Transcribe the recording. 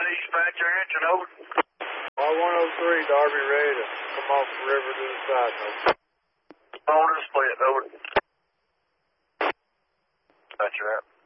dispatch your engine, over. R103, Darby, ready to come off the river to the side, over. On the split, over. Dispatch your app.